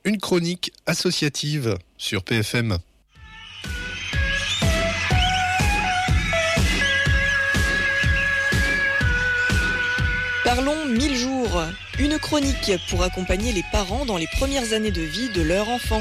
Une chronique associative sur PFM. Parlons 1000 jours, une chronique pour accompagner les parents dans les premières années de vie de leur enfant.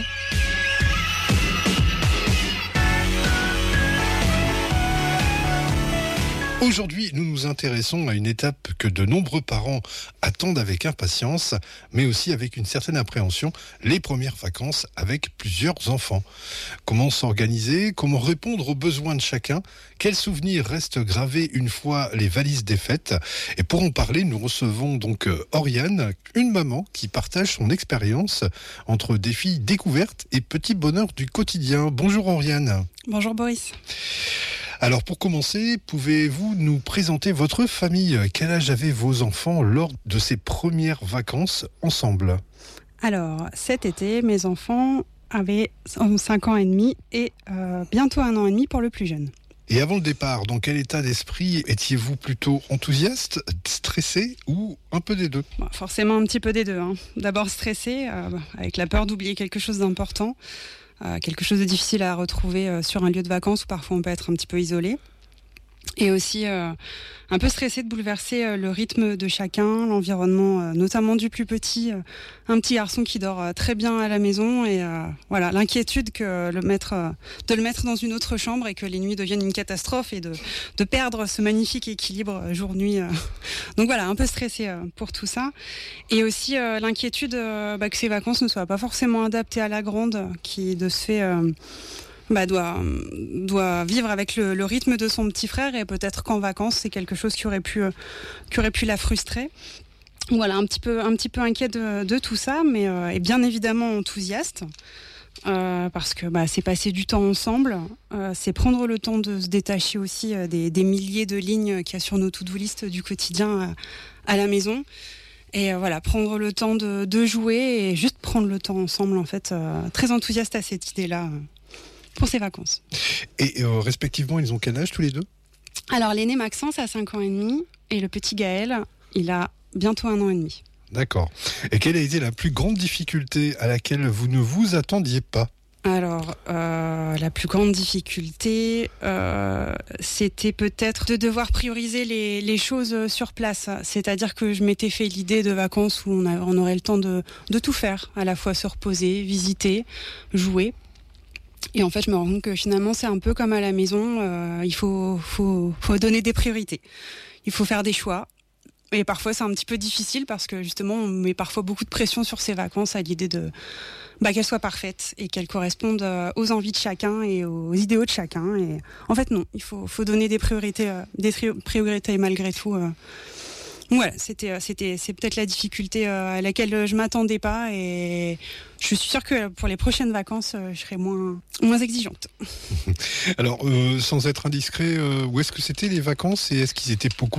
Aujourd'hui, nous nous intéressons à une étape que de nombreux parents attendent avec impatience, mais aussi avec une certaine appréhension, les premières vacances avec plusieurs enfants. Comment s'organiser? Comment répondre aux besoins de chacun? Quels souvenirs restent gravés une fois les valises défaites? Et pour en parler, nous recevons donc Oriane, une maman qui partage son expérience entre défis découvertes et petits bonheurs du quotidien. Bonjour Oriane. Bonjour Boris. Alors pour commencer, pouvez-vous nous présenter votre famille? Quel âge avaient vos enfants lors de ces premières vacances ensemble? Alors cet été, mes enfants avaient 5 ans et demi et bientôt 1 an et demi pour le plus jeune. Et avant le départ, dans quel état d'esprit étiez-vous? Plutôt enthousiaste, stressé ou un peu des deux? Forcément un petit peu des deux. D'abord stressé, avec la peur d'oublier quelque chose d'important. Quelque chose de difficile à retrouver sur un lieu de vacances où parfois on peut être un petit peu isolé. Et aussi un peu stressé de bouleverser le rythme de chacun, l'environnement notamment du plus petit, un petit garçon qui dort très bien à la maison et voilà, l'inquiétude que de le mettre dans une autre chambre et que les nuits deviennent une catastrophe et de perdre ce magnifique équilibre jour-nuit. Donc voilà, un peu stressé pour tout ça. Et aussi l'inquiétude que ces vacances ne soient pas forcément adaptées à la grande qui de ce fait doit vivre avec le rythme de son petit frère et peut-être qu'en vacances c'est quelque chose qui aurait pu la frustrer. Voilà, un petit peu inquiet de tout ça, mais et bien évidemment enthousiaste parce que c'est passer du temps ensemble, c'est prendre le temps de se détacher aussi des milliers de lignes qu'il y a sur nos to-do list du quotidien à la maison. Et voilà, prendre le temps de jouer et juste prendre le temps ensemble en fait. Très enthousiaste à cette idée-là. Pour ses vacances. Et respectivement, ils ont quel âge tous les deux? Alors l'aîné Maxence a 5 ans et demi et le petit Gaël, il a bientôt 1 an et demi. D'accord. Et quelle a été la plus grande difficulté à laquelle vous ne vous attendiez pas? Alors, la plus grande difficulté, c'était peut-être de devoir prioriser les choses sur place. C'est-à-dire que je m'étais fait l'idée de vacances où on aurait le temps de tout faire, à la fois se reposer, visiter, jouer. Et en fait, je me rends compte que finalement, c'est un peu comme à la maison. Il faut donner des priorités. Il faut faire des choix. Et parfois, c'est un petit peu difficile parce que justement, on met parfois beaucoup de pression sur ces vacances à l'idée qu'elles soient parfaites et qu'elles correspondent aux envies de chacun et aux idéaux de chacun. Et en fait, non. Il faut donner des priorités malgré tout. Voilà, c'est peut-être la difficulté à laquelle je m'attendais pas et je suis sûre que pour les prochaines vacances, je serai moins exigeante. Alors, sans être indiscret, où est-ce que c'était les vacances et est-ce qu'ils étaient beaucoup